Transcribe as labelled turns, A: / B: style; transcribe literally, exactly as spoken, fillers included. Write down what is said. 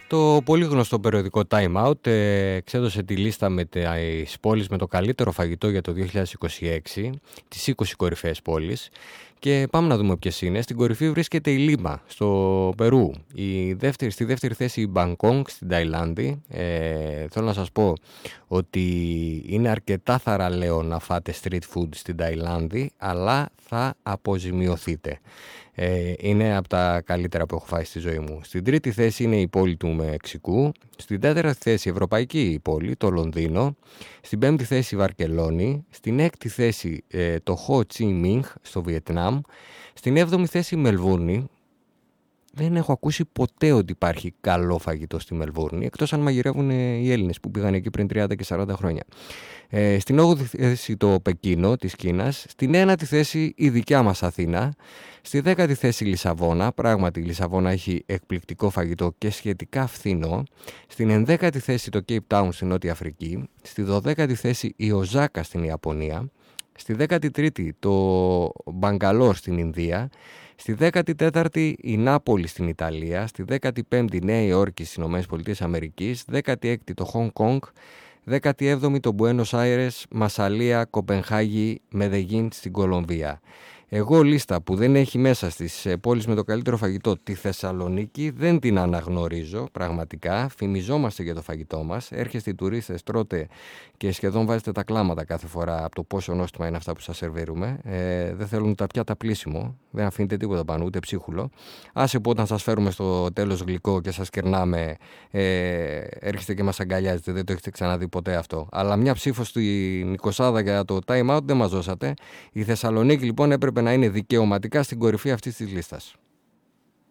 A: Το πολύ γνωστό περιοδικό Time Out ε, εξέδωσε τη λίστα με τις πόλεις με το καλύτερο φαγητό για το δύο χιλιάδες είκοσι έξι, τις είκοσι κορυφαίες πόλεις, και πάμε να δούμε ποιες είναι. Στην κορυφή βρίσκεται η Λίμα, στο Περού. Η δεύτερη, στη δεύτερη θέση η Μπανκόγκ, στην Ταϊλάνδη. Ε, θέλω να σας πω ότι είναι αρκετά θαραλέο να φάτε street food στην Ταϊλάνδη, αλλά θα αποζημιωθείτε. Ε, είναι από τα καλύτερα που έχω φάει στη ζωή μου. Στην τρίτη θέση είναι η πόλη του Μεξικού. Στην τέταρτη θέση η ευρωπαϊκή πόλη, το Λονδίνο. Στην πέμπτη θέση η Βαρκελόνη. Στην έκτη θέση ε, το Χο Τσι Μίνχ στο Βιετνάμ. Στην έβδομη θέση η Μελβούρνη. Δεν έχω ακούσει ποτέ ότι υπάρχει καλό φαγητό στη Μελβούρνη, εκτός αν μαγειρεύουν οι Έλληνες που πήγαν εκεί πριν τριάντα και σαράντα χρόνια. Ε, στην όγδοη θέση το Πεκίνο της Κίνας. Στην ένατη θέση η δικιά μας Αθήνα. Στη δέκατη θέση η Λισαβόνα. Πράγματι η Λισαβόνα έχει εκπληκτικό φαγητό και σχετικά φθηνό. Στην ενδέκατη θέση το Cape Town στην Νότια Αφρική. Στη δωδέκατη θέση η Οζάκα στην Ιαπωνία. Στη δέκατη τρίτη το Μπαγκαλόρ στην Ινδία. Στη δέκατη τέταρτη η Νάπολη στην Ιταλία. Στη δέκατη πέμπτη η Νέα Υόρκη στις Ηνωμένες Πολιτείες Αμερικής. δέκατη έκτη το Χονγκ Κονγκ. δέκατη έβδομη το Μπουένος Άιρες, Μασαλία, Κοπενχάγη, Μεδεγίν στην Κολομβία. Εγώ λίστα που δεν έχει μέσα στις πόλεις με το καλύτερο φαγητό τη Θεσσαλονίκη δεν την αναγνωρίζω πραγματικά. Φημιζόμαστε για το φαγητό μας. Έρχεστε οι τουρίστες, τρώτε και σχεδόν βάζετε τα κλάματα κάθε φορά από το πόσο νόστιμα είναι αυτά που σας σερβίρουμε. Ε, δεν θέλουν τα πιάτα πλήσιμο, δεν αφήνετε τίποτα πάνω, ούτε ψίχουλο. Άσε που όταν σας φέρουμε στο τέλος γλυκό και σας κερνάμε, ε, έρχεστε και μας αγκαλιάζετε. Δεν το έχετε ξαναδεί ποτέ αυτό. Αλλά μια ψήφο στην εικοσάδα για το Time Out δεν μας δώσατε. Η Θεσσαλονίκη λοιπόν έπρεπε να είναι δικαιωματικά στην κορυφή αυτής της λίστας.